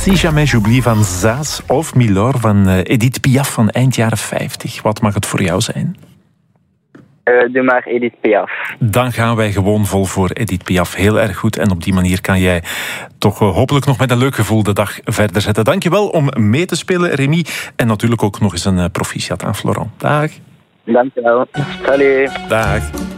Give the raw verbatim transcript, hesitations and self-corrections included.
Si jamais j'oublie van Zaas of Milor van uh, Edith Piaf van eind jaren vijftig. Wat mag het voor jou zijn? Uh, doe maar Edith Piaf. Dan gaan wij gewoon vol voor Edith Piaf. Heel erg goed. En op die manier kan jij toch uh, hopelijk nog met een leuk gevoel de dag verder zetten. Dankjewel om mee te spelen, Remy. En natuurlijk ook nog eens een uh, proficiat aan Florent. Dag. Dankjewel. Salut. Dag.